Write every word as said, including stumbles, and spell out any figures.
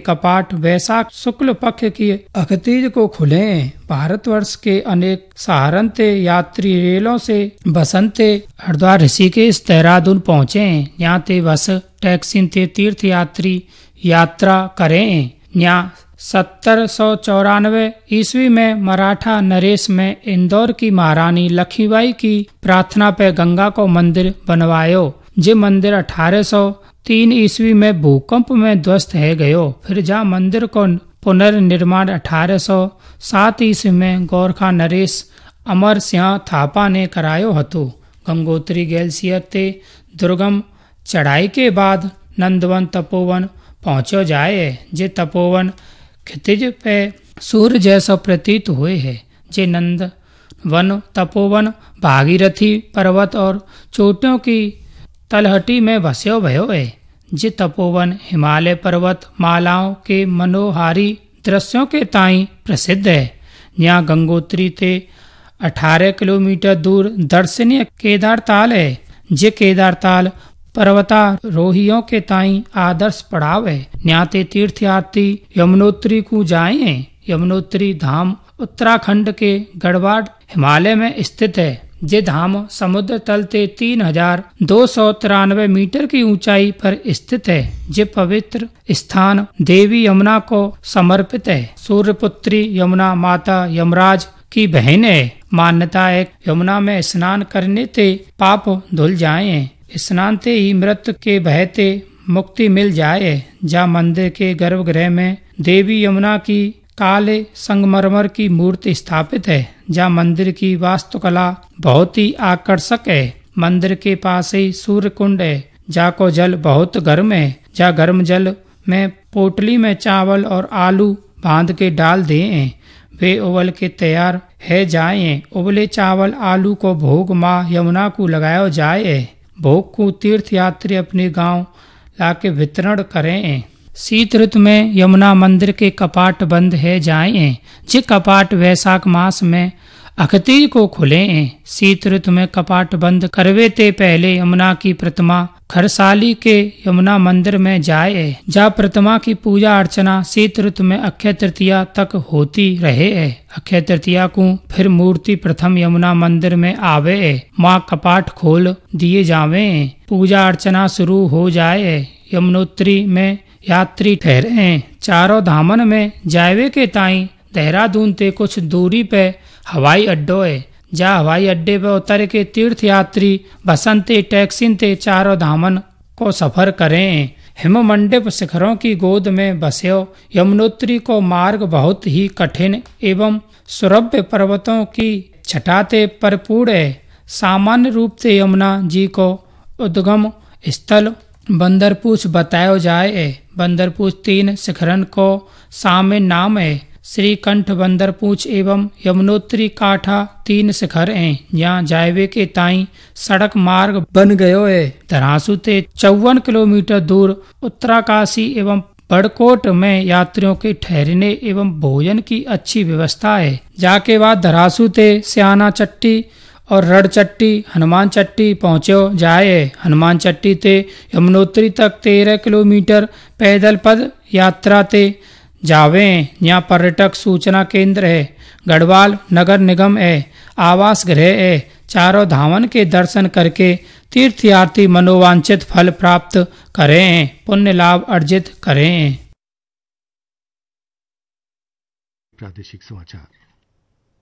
कपाट वैशाख शुक्ल पक्ष की अखतीज को खुले। भारतवर्ष के अनेक सहारनते यात्री रेलों से बसंते हरिद्वार ऋषिकेश देहरादून पहुँचे। यहाँ ते बस टैक्सी ते तीर्थ यात्री यात्रा करें। यहाँ सत्तर सौ चौरानवे ईस्वी में मराठा नरेश में इंदौर की महारानी लक्ष्मीबाई की प्रार्थना पे गंगा को मंदिर बनवायो। जे मंदिर अठारह सौ तीन ईस्वी में भूकंप में ध्वस्त है गयो। फिर जा मंदिर को पुनर्निर्माण अठारह सौ सात ईस्वी में गोरखा नरेश अमर सिंह थापा ने करायो हतो। गंगोत्री ग्लेशियर ते दुर्गम चढ़ाई के बाद नंदवन तपोवन पहुँचो जाए। जे तपोवन क्षितिज पे सूर्य जैसा प्रतीत हुए है। जे नंद वन तपोवन भागीरथी पर्वत और चोटियों की तलहटी में बस्यो भयो है। जे तपोवन हिमालय पर्वत मालाओं के मनोहारी दृश्यों के ताई प्रसिद्ध है। यहाँ गंगोत्री ते अठारह किलोमीटर दूर दर्शनीय केदार ताल है। जे केदार ताल पर्वतारोहियों के ताई आदर्श पड़ाव है। यहाँ ते तीर्थयात्री यमुनोत्री को जाए। यमुनोत्री धाम उत्तराखंड के गढ़वाल हिमालय में स्थित है। जे धाम समुद्र तल ते तीन हजार दो सौ तिरानवे मीटर की ऊंचाई पर स्थित है। जे पवित्र स्थान देवी यमुना को समर्पित है। सूर्यपुत्री यमुना माता यमराज की बहन है। मान्यता है यमुना में स्नान करने ते पाप धुल जाए। स्नान ते ही मृत के बहते मुक्ति मिल जाए। जा मंदिर के गर्भगृह में देवी यमुना की काले संगमरमर की मूर्ति स्थापित है। जा मंदिर की वास्तुकला बहुत ही आकर्षक है। मंदिर के पास ही सूर्य कुंड है। जा को जल बहुत गर्म है। जा गर्म जल में पोटली में चावल और आलू बांध के डाल दें। वे उबल के तैयार है जाए। उबले चावल आलू को भोग माँ यमुना को लगाया जाए। भोग को तीर्थ यात्री अपने गांव लाके वितरण करें। शीत ऋतु में यमुना मंदिर के कपाट बंद है जाए। जे कपाट वैशाख मास में अखती को खुले। शीत ऋतु में कपाट बंद करवे ते पहले यमुना की प्रतिमा खरसाली के यमुना मंदिर में जाए। जा प्रतिमा की पूजा अर्चना शीत ऋतु में अक्षय तृतीया तक होती रहे। अक्षय तृतीया को फिर मूर्ति प्रथम यमुना मंदिर में आवे। माँ कपाट खोल दिए जावे। पूजा अर्चना शुरू हो जाए। यमुनोत्री में यात्री ठहरे। चारों धामन में जावे के ताई देहरादून ते कुछ दूरी पे हवाई अड्डो है। जा हवाई अड्डे पर उतर के तीर्थ यात्री बसंते टैक्सी ते चारों धामन को सफर करें। हिममंडित शिखरों की गोद में बस्यो यमुनोत्री को मार्ग बहुत ही कठिन एवं सुरभ्य पर्वतों की छटाते परिपूर्ण है। सामान्य रूप से यमुना जी को उद्गम स्थल बंदरपूछ बताया जाए। बंदरपूछ तीन शिखरन को सामे नाम है। श्रीकंठ बंदरपूछ एवं यमुनोत्री काठा तीन शिखर हैं। यहाँ जायवे के ताई सड़क मार्ग बन गयो है। धरासू ते चौवन किलोमीटर दूर उत्तराकाशी एवं बड़कोट में यात्रियों के ठहरने एवं भोजन की अच्छी व्यवस्था है। जाके बाद धरासू ते स्याना चट्टी और रड़ चट्टी हनुमान चट्टी पहुँचो जाए। हनुमान चट्टी ते यमुनोत्री तक तेरह किलोमीटर पैदल पद यात्रा ते जावे। यहाँ पर्यटक सूचना केंद्र है। गढ़वाल नगर निगम है। आवास गृह है। चारों धामन के दर्शन करके तीर्थयात्री मनोवांछित फल प्राप्त करें, पुण्य लाभ अर्जित करें। प्रादेशिक समाचार।